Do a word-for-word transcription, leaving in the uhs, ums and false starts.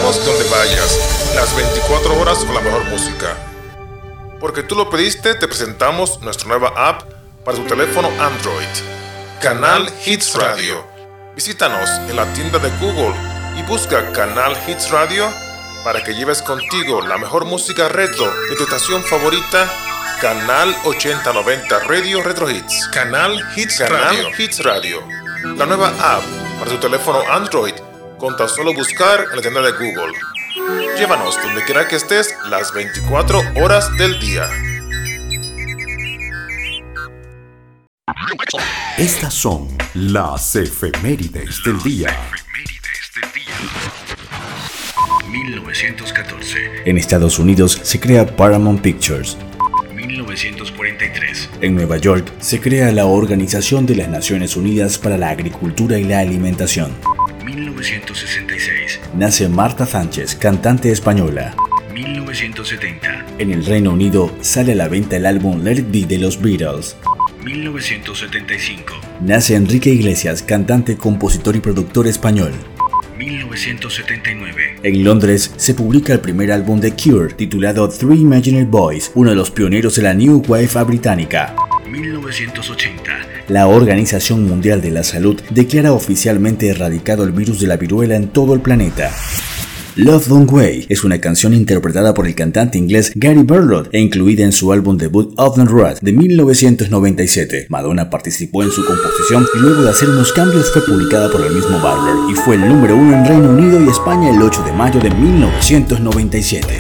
Síguenos donde vayas, las veinticuatro horas con la mejor música. Porque tú lo pediste, te presentamos nuestra nueva app para tu teléfono Android, Canal Hits Radio. Visítanos en la tienda de Google y busca Canal Hits Radio para que lleves contigo la mejor música retro de tu estación favorita, Canal ochenta noventa Radio Retro Hits. Canal Hits Canal Radio. Hits Radio. La nueva app para tu teléfono Android con tan solo buscar en la tienda de Google. Llévanos donde quiera que estés las veinticuatro horas del día. Estas son las efemérides del día. mil novecientos catorce. En Estados Unidos se crea Paramount Pictures. mil novecientos cuarenta y tres. En Nueva York se crea la Organización de las Naciones Unidas para la Agricultura y la Alimentación. mil novecientos sesenta y seis. Nace Marta Sánchez, cantante española. mil novecientos setenta. En el Reino Unido sale a la venta el álbum Let It Be de los Beatles. mil novecientos setenta y cinco. Nace Enrique Iglesias, cantante, compositor y productor español. mil novecientos setenta y nueve. En Londres se publica el primer álbum de Cure, titulado Three Imaginary Boys, uno de los pioneros de la New Wave británica. mil novecientos ochenta. La Organización Mundial de la Salud declara oficialmente erradicado el virus de la viruela en todo el planeta. Love Don't Wait es una canción interpretada por el cantante inglés Gary Barlow e incluida en su álbum debut Off the Road de mil novecientos noventa y siete. Madonna participó en su composición y luego de hacer unos cambios fue publicada por el mismo Barlow y fue el número uno en Reino Unido y España el ocho de mayo de mil novecientos noventa y siete.